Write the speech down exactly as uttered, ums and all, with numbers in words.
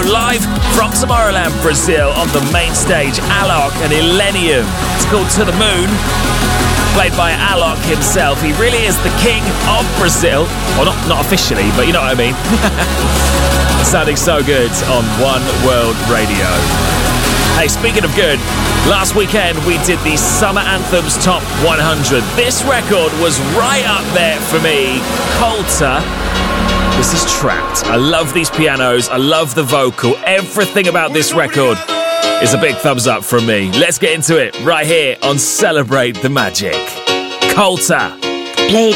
live from Tomorrowland, Brazil, on the main stage, Alok and Illenium. It's called To The Moon, played by Alok himself. He really is the king of Brazil. Well, not, not officially, but you know what I mean. Sounding so good on One World Radio. Hey, speaking of good, last weekend we did the Summer Anthems Top one hundred. This record was right up there for me. Coulter. This is Trapped. I love these pianos. I love the vocal. Everything about this record is a big thumbs up from me. Let's get into it right here on Celebrate the Magic. Coulter. Played